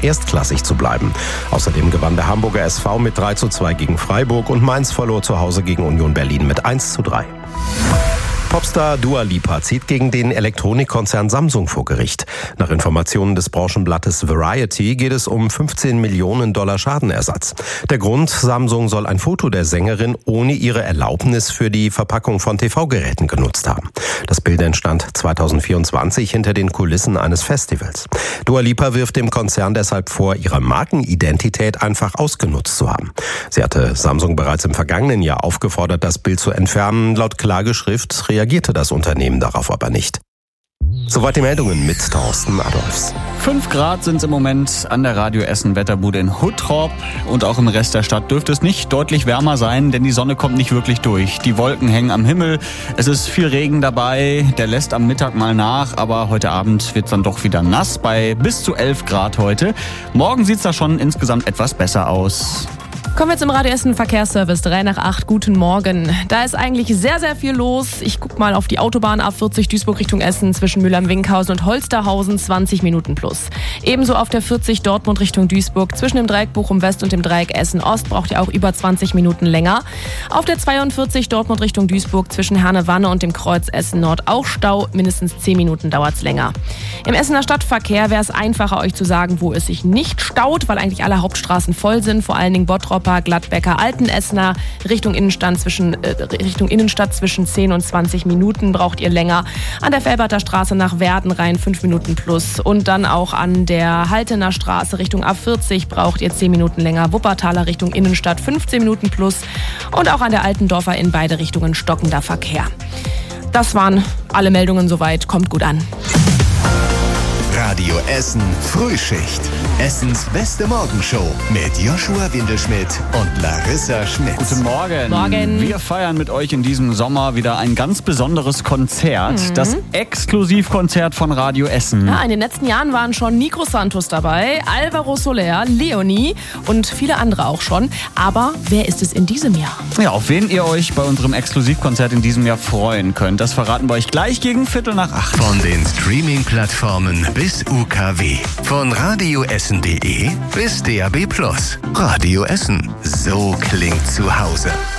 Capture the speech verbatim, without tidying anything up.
erstklassig zu bleiben. Außerdem gewann der Hamburger S V mit drei zu zwei gegen Freiburg und Mainz verlor zu Hause gegen Union Berlin mit eins zu drei. Popstar Dua Lipa zieht gegen den Elektronikkonzern Samsung vor Gericht. Nach Informationen des Branchenblattes Variety geht es um fünfzehn Millionen Dollar Schadenersatz. Der Grund: Samsung soll ein Foto der Sängerin ohne ihre Erlaubnis für die Verpackung von T V-Geräten genutzt haben. Das Bild entstand zweitausendvierundzwanzig hinter den Kulissen eines Festivals. Dua Lipa wirft dem Konzern deshalb vor, ihre Markenidentität einfach ausgenutzt zu haben. Sie hatte Samsung bereits im vergangenen Jahr aufgefordert, das Bild zu entfernen. Laut Klageschrift reagierte das Unternehmen darauf aber nicht. Soweit die Meldungen mit Thorsten Adolfs. Fünf Grad sind es im Moment an der Radio Essen Wetterbude in Huttrop. Und auch im Rest der Stadt dürfte es nicht deutlich wärmer sein, denn die Sonne kommt nicht wirklich durch. Die Wolken hängen am Himmel, es ist viel Regen dabei, der lässt am Mittag mal nach, aber heute Abend wird es dann doch wieder nass, bei bis zu elf Grad heute. Morgen sieht es da schon insgesamt etwas besser aus. Kommen wir zum Radio Essen Verkehrsservice, drei nach acht. Guten Morgen. Da ist eigentlich sehr, sehr viel los. Ich gucke mal auf die Autobahn A vierzig Duisburg Richtung Essen zwischen Mülheim-Winkhausen und Holsterhausen, zwanzig Minuten plus. Ebenso auf der vierzig Dortmund Richtung Duisburg zwischen dem Dreieck Bochum West und dem Dreieck Essen Ost braucht ihr auch über zwanzig Minuten länger. Auf der zweiundvierzig Dortmund Richtung Duisburg zwischen Herne-Wanne und dem Kreuz Essen Nord auch Stau, mindestens zehn Minuten dauert es länger. Im Essener Stadtverkehr wäre es einfacher, euch zu sagen, wo es sich nicht staut, weil eigentlich alle Hauptstraßen voll sind, vor allen Dingen Bottrop, Gladbecker, Altenessener, Richtung Innenstadt zwischen, äh, Richtung Innenstadt zwischen zehn und zwanzig Minuten braucht ihr länger. An der Felberter Straße nach Werden rein fünf Minuten plus. Und dann auch an der Haltener Straße Richtung A vierzig braucht ihr zehn Minuten länger. Wuppertaler Richtung Innenstadt fünfzehn Minuten plus. Und auch an der Altendorfer in beide Richtungen stockender Verkehr. Das waren alle Meldungen soweit. Kommt gut an. Radio Essen Frühschicht. Essens beste Morgenshow mit Joshua Windelschmidt und Larissa Schmitz. Guten Morgen. Morgen. Wir feiern mit euch in diesem Sommer wieder ein ganz besonderes Konzert. Mhm. Das Exklusivkonzert von Radio Essen. Ja, in den letzten Jahren waren schon Nico Santos dabei, Alvaro Soler, Leonie und viele andere auch schon. Aber wer ist es in diesem Jahr? Ja, auf wen ihr euch bei unserem Exklusivkonzert in diesem Jahr freuen könnt, das verraten wir euch gleich gegen Viertel nach acht. Von den Streaming-Plattformen bis U K W. Von radioessen punkt de bis D A B plus. Radio Essen. So klingt zu Hause.